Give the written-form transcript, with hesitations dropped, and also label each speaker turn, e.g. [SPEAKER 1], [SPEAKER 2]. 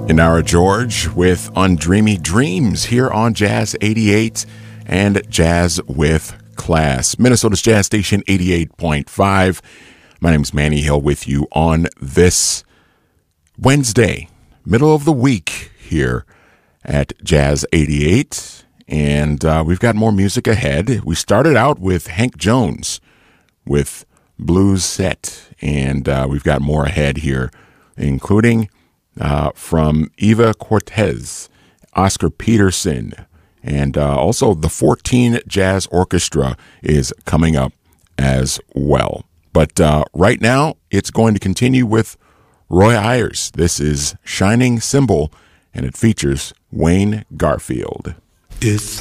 [SPEAKER 1] Inara George with Undreamy Dreams here on Jazz 88 and Jazz with Class. Minnesota's Jazz Station 88.5. My name's Manny Hill with you on this Wednesday, middle of the week here at Jazz 88. And we've got more music ahead. We started out with Hank Jones with Blues Set. And we've got more ahead here, including from Eva Cortez, Oscar Peterson, and also the 14 Jazz Orchestra is coming up as well. But right now, it's going to continue with Roy Ayers. This is Shining Symbol, and it features Wayne Garfield.
[SPEAKER 2] It's